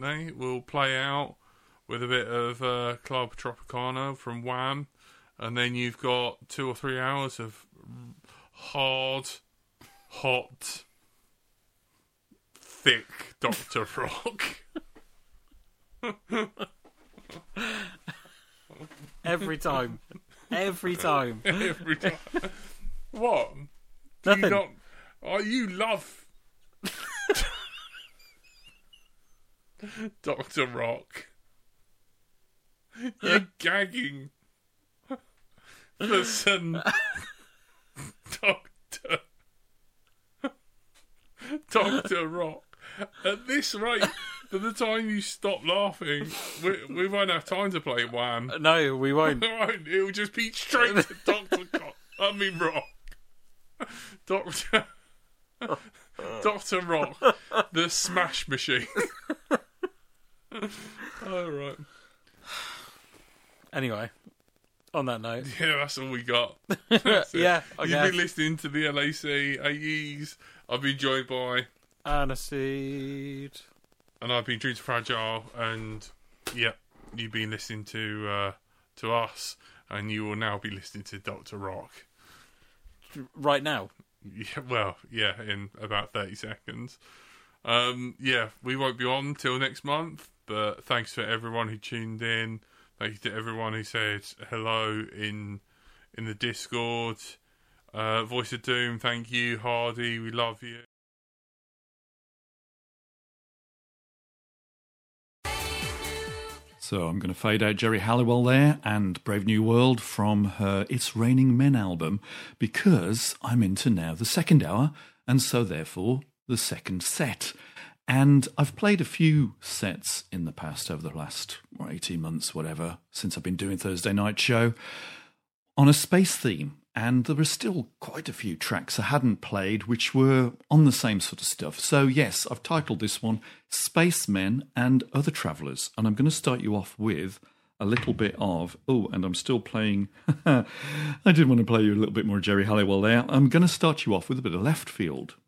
We'll play out with a bit of Club Tropicana from Wham, and then you've got 2 or 3 hours of hard, hot, thick Dr. Rock. Every time. Every time. Every time. What? Nothing. You love Dr. Rock. You're gagging for some Dr. Rock. At this rate, by the time you stop laughing, we won't have time to play Wham. No, we won't. It'll just be straight to Rock. Dr. Rock, the smash machine. All right. Anyway, on that note. Yeah, that's all we got. Yeah, I guess. You've been listening to the LAC AEs. I've been joined by Aniseed. And I've been Dreams Fragile, and yeah, you've been listening to us, and you will now be listening to Dr. Rock. Right now? Yeah, well, yeah, in about 30 seconds. Yeah, we won't be on till next month, but thanks for everyone who tuned in. Thank you to everyone who said hello in the Discord. Voice of Doom, thank you. Hardy, we love you. So I'm going to fade out Jerry Halliwell there and Brave New World from her It's Raining Men album, because I'm into now the second hour, and so therefore the second set. And I've played a few sets in the past over the last 18 months, whatever, since I've been doing Thursday Night Show, on a space theme. And there were still quite a few tracks I hadn't played which were on the same sort of stuff. So yes, I've titled this one Spacemen and Other Travellers. And I'm going to start you off with a little bit of... Oh, and I'm still playing... I did want to play you a little bit more Jerry Halliwell there. I'm going to start you off with a bit of Left Field.